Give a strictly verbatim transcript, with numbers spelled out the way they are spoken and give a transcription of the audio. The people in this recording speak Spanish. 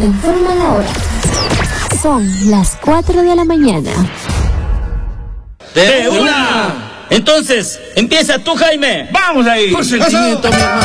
te informa la hora. Son las cuatro de la mañana. ¡De una! Entonces, empieza tú, Jaime. ¡Vamos ahí! Por sentimiento, mi hermano.